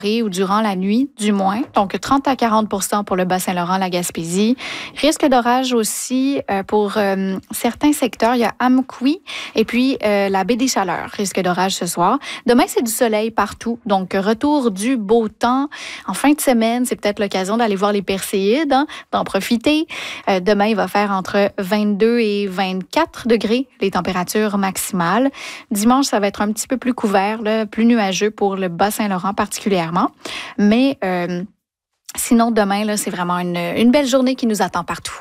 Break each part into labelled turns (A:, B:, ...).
A: ou durant la nuit, du moins. Donc, 30 à 40 pour le Bas-Saint-Laurent, la Gaspésie. Risque d'orage aussi pour certains secteurs. Il y a Amkoui et puis la baie des Chaleurs. Risque d'orage ce soir. Demain, c'est du soleil partout. Donc, retour du beau temps. En fin de semaine, c'est peut-être l'occasion d'aller voir les Perséides, d'en profiter. Demain, il va faire entre 22 et 24 degrés, les températures maximales. Dimanche, ça va être un petit peu plus couvert, là, plus nuageux pour le Bas-Saint-Laurent particulièrement. Mais sinon, demain, là, c'est vraiment une belle journée qui nous attend partout.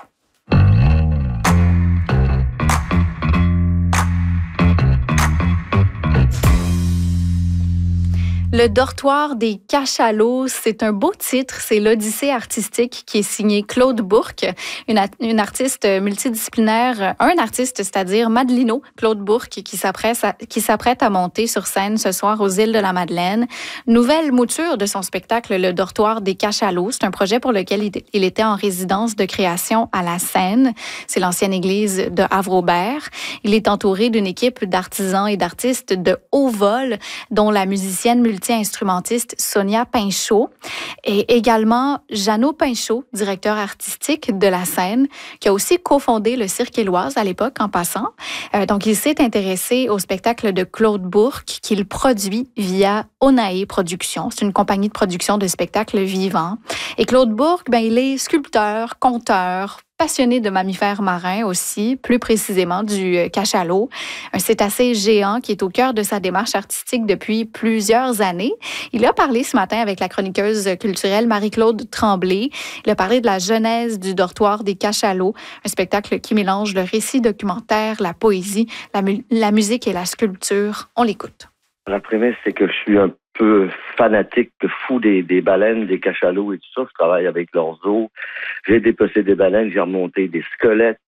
A: Le dortoir des cachalots, c'est un beau titre. C'est l'Odyssée artistique qui est signé Claude Bourque, une artiste multidisciplinaire, un artiste, c'est-à-dire Madelino, Claude Bourque, qui s'apprête à monter sur scène ce soir aux îles de la Madeleine. Nouvelle mouture de son spectacle, Le dortoir des cachalots. C'est un projet pour lequel il était en résidence de création à la Seine. C'est l'ancienne église de Havre-Aubert. Il est entouré d'une équipe d'artisans et d'artistes de haut vol, dont la musicienne multi-instrumentiste Sonia Pinchot et également Jeannot Pinchot, directeur artistique de la Seine, qui a aussi cofondé le Cirque Éloise à l'époque en passant. Donc, il s'est intéressé au spectacle de Claude Bourque qu'il produit via Onae Productions. C'est une compagnie de production de spectacles vivants. Et Claude Bourque, il est sculpteur, conteur, passionné de mammifères marins aussi, plus précisément du cachalot, un cétacé géant qui est au cœur de sa démarche artistique depuis plusieurs années. Il a parlé ce matin avec la chroniqueuse culturelle Marie-Claude Tremblay. Il a parlé de la genèse du dortoir des cachalots, un spectacle qui mélange le récit documentaire, la poésie, la musique et la sculpture. On l'écoute.
B: La prémisse, c'est que je suis un peu fanatique, fou des baleines, des cachalots et tout ça. Je travaille avec leurs os. J'ai dépecé des baleines, j'ai remonté des squelettes.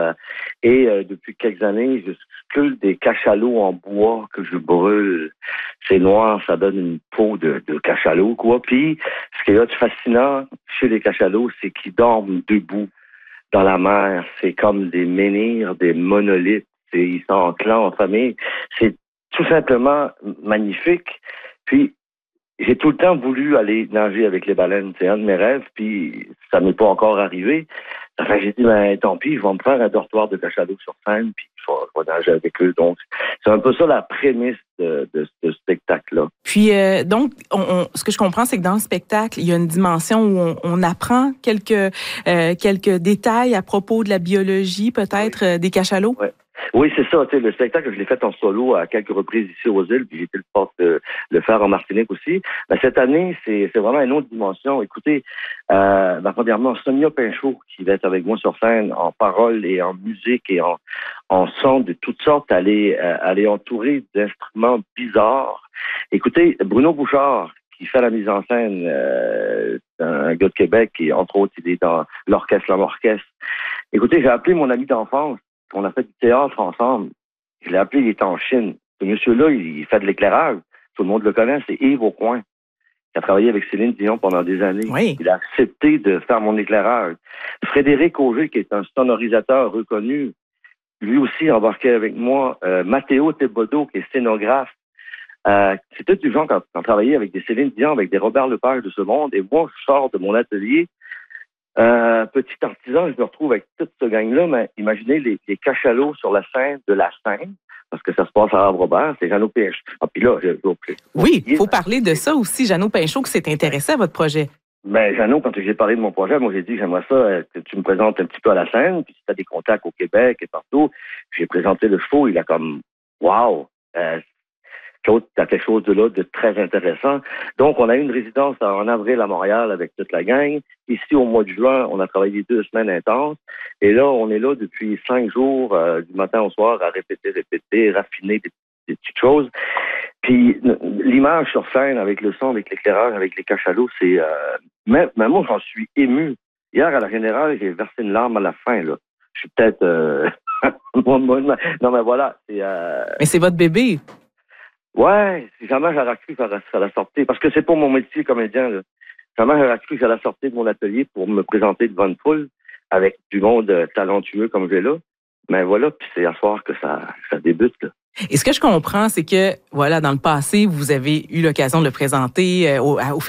B: Depuis quelques années, je sculpte des cachalots en bois que je brûle. C'est noir, ça donne une peau de cachalot, quoi. Puis, ce qui est là de fascinant chez les cachalots, c'est qu'ils dorment debout dans la mer. C'est comme des menhirs, des monolithes. Ils sont en clan, en famille. C'est tout simplement magnifique. Puis, j'ai tout le temps voulu aller nager avec les baleines. C'est un de mes rêves, puis ça m'est pas encore arrivé. Enfin, j'ai dit, tant pis, je vais me faire un dortoir de cachalots sur scène, puis je vais nager avec eux. Donc, c'est un peu ça la prémisse de ce spectacle-là.
C: Puis, donc, ce que je comprends, c'est que dans le spectacle, il y a une dimension où on apprend quelques détails à propos de la biologie, peut-être, des cachalots.
B: Ouais. Oui, c'est ça. Le spectacle, je l'ai fait en solo à quelques reprises ici aux îles, puis j'ai été le force de le faire en Martinique aussi. Cette année, c'est vraiment une autre dimension. Écoutez, premièrement, Sonia Pinchot, qui va être avec moi sur scène en paroles et en musique et en son de toutes sortes. Elle est entourée d'instruments bizarres. Écoutez, Bruno Bouchard, qui fait la mise en scène, un gars de Québec, et entre autres, il est dans l'orchestre L'Orchestre. Écoutez, j'ai appelé mon ami d'enfance. On a fait du théâtre ensemble. Je l'ai appelé, il est en Chine. Ce monsieur-là, il fait de l'éclairage. Tout le monde le connaît, c'est Yves Aucoin, qui a travaillé avec Céline Dion pendant des années.
C: Oui.
B: Il a accepté de faire mon éclairage. Frédéric Auger, qui est un sonorisateur reconnu, lui aussi embarqué avec moi. Matteo Tebodo, qui est scénographe. C'était du genre quand on travaillait avec des Céline Dion, avec des Robert Lepage de ce monde. Et moi, je sors de mon atelier. Petit artisan, je me retrouve avec toute ce gang-là, mais imaginez les cachalots sur la scène de la Seine, parce que ça se passe à Havre-Aubert, c'est Jeannot Pinchot. Puis là,
C: oui, il faut parler de ça aussi, Jeannot Pinchot, qui s'est intéressé à votre projet.
B: Jeannot, quand j'ai parlé de mon projet, moi, j'ai dit, j'aimerais ça que tu me présentes un petit peu à la scène, puis si tu as des contacts au Québec et partout. J'ai présenté le show, il a comme, wow! Claude, t'as quelque chose de très intéressant. Donc, on a eu une résidence en avril à Montréal avec toute la gang. Ici, au mois de juin, on a travaillé 2 semaines intenses. Et là, on est là depuis 5 jours, du matin au soir, à répéter, raffiner des petites choses. Puis, l'image sur scène, avec le son, avec l'éclairage, avec les cachalots, c'est... Même moi, j'en suis ému. Hier, à la Générale, j'ai versé une larme à la fin, là. Je suis peut-être... Non, mais voilà.
C: Mais c'est votre bébé.
B: Ouais, jamais j'aurais cru que ça allait sortir. Parce que c'est pas mon métier comédien, là. Jamais j'aurais cru que j'allais sortir de mon atelier pour me présenter devant une foule avec du monde talentueux comme j'ai là. Mais voilà, puis c'est à soir que ça débute, là.
C: Et ce que je comprends, c'est que, voilà, dans le passé, vous avez eu l'occasion de le présenter au